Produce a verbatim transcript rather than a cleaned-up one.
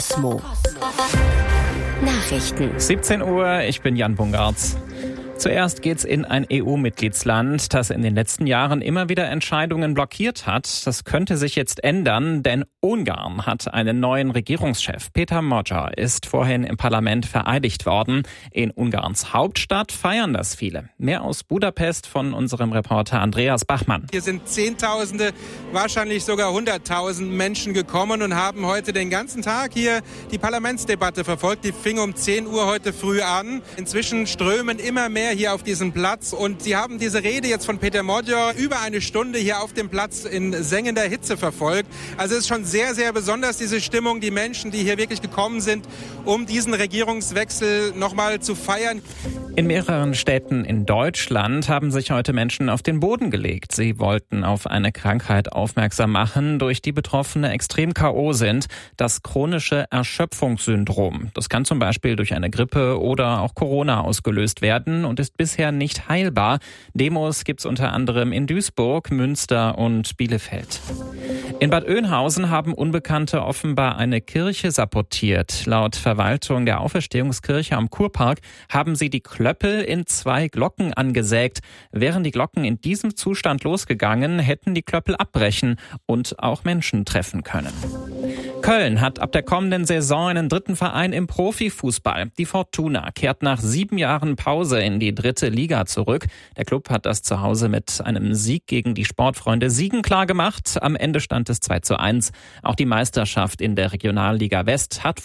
Cosmo. Nachrichten. siebzehn Uhr, ich bin Jan Bungartz. Zuerst geht's in ein E U-Mitgliedsland, das in den letzten Jahren immer wieder Entscheidungen blockiert hat. Das könnte sich jetzt ändern, denn Ungarn hat einen neuen Regierungschef. Péter Magyar ist vorhin im Parlament vereidigt worden. In Ungarns Hauptstadt feiern das viele. Mehr aus Budapest von unserem Reporter Andreas Bachmann. Hier sind Zehntausende, wahrscheinlich sogar Hunderttausend Menschen gekommen und haben heute den ganzen Tag hier die Parlamentsdebatte verfolgt. Die fing um zehn Uhr heute früh an. Inzwischen strömen immer mehr hier auf diesen Platz und sie haben diese Rede jetzt von Péter Magyar über eine Stunde hier auf dem Platz in sengender Hitze verfolgt. Also es ist schon sehr, sehr besonders, diese Stimmung, die Menschen, die hier wirklich gekommen sind, um diesen Regierungswechsel nochmal zu feiern. In mehreren Städten in Deutschland haben sich heute Menschen auf den Boden gelegt. Sie wollten auf eine Krankheit aufmerksam machen, durch die Betroffene extrem K O sind, das chronische Erschöpfungssyndrom. Das kann zum Beispiel durch eine Grippe oder auch Corona ausgelöst werden und ist bisher nicht heilbar. Demos gibt's unter anderem in Duisburg, Münster und Bielefeld. In Bad Oeynhausen haben Unbekannte offenbar eine Kirche sabotiert. Laut Verwaltung der Auferstehungskirche am Kurpark haben sie die Klöppel in zwei Glocken angesägt. Wären die Glocken in diesem Zustand losgegangen, hätten die Klöppel abbrechen und auch Menschen treffen können. Köln hat ab der kommenden Saison einen dritten Verein im Profifußball. Die Fortuna kehrt nach sieben Jahren Pause in die dritte Liga zurück. Der Club hat das zu Hause mit einem Sieg gegen die Sportfreunde Siegen klar gemacht. Am Ende stand es zwei zu eins. Auch die Meisterschaft in der Regionalliga West hat